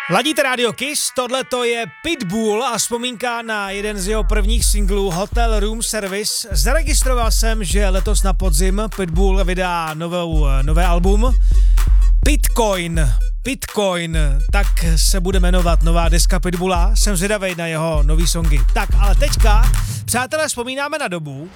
Ladíte Radio Kiss, tohleto je Pitbull a vzpomínka na jeden z jeho prvních singlů Hotel Room Service. Zaregistroval jsem, že letos na podzim Pitbull vydá nové album Pitcoin, tak se bude jmenovat nová deska Pitbulla. Jsem zvědavej na jeho nový songy. Tak, ale teďka, přátelé, vzpomínáme na dobu,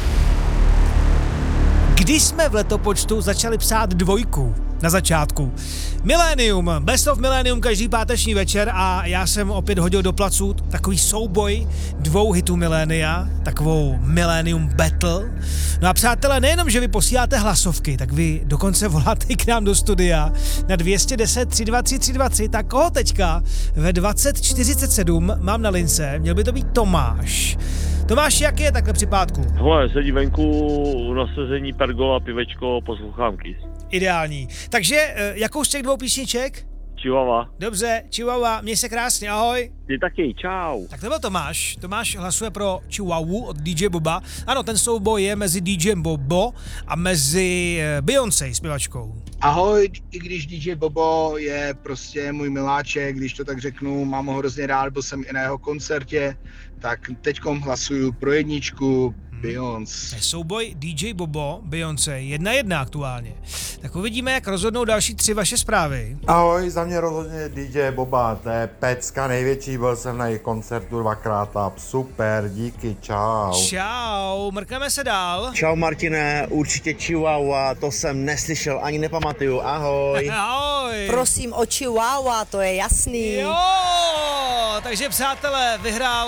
kdy jsme v letopočtu začali psát dvojku na začátku. Millennium, Best of Millennium každý páteční večer a já jsem opět hodil do placu takový souboj dvou hitů Millennia, takovou Millennium Battle. No a přátelé, nejenom, že vy posíláte hlasovky, tak vy dokonce voláte k nám do studia na 210 323 323, tak koho teďka ve 2047 mám na lince, měl by to být Tomáš. Tomáš, jak je takhle při pátku? Hele, sedí venku na sezení pergola, pivečko, poslouchám Kiss. Ideální. Takže, jakou z těch dvou písniček? Chihuahua. Dobře, Chihuahua, měj se krásně, ahoj. Ty taky, čau. Tak to byl Tomáš. Tomáš hlasuje pro Chihuahua od DJ Boba. Ano, ten souboj je mezi DJ Bobo a mezi Beyoncé zpěvačkou. Ahoj, i když DJ Bobo je prostě můj miláček, když to tak řeknu, mám ho hrozně rád, byl jsem i na jeho koncertě, tak teďkom hlasuju pro jedničku Beyoncé. Souboj DJ Bobo, Beyoncé, 1-1 aktuálně. Tak uvidíme, jak rozhodnou další 3 vaše zprávy. Ahoj, za mě rozhodně DJ Boba, to je pecka největší, byl jsem na jejich koncertu 2krát a super, díky, čau. Čau, mrkneme se dál. Čau Martine, určitě Chihuahua, to jsem neslyšel, ani nepamatuju, ahoj. Ahoj. Prosím o Chihuahua, to je jasný. Jo, takže přátelé,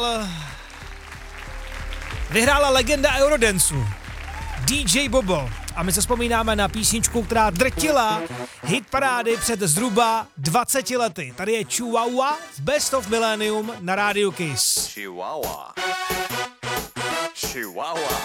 vyhrála legenda Eurodanceu, DJ Bobo. A my se vzpomínáme na písničku, která drtila hit parády před zhruba 20 lety. Tady je Chihuahua v Best of Millennium na Radio Kiss. Chihuahua. Chihuahua.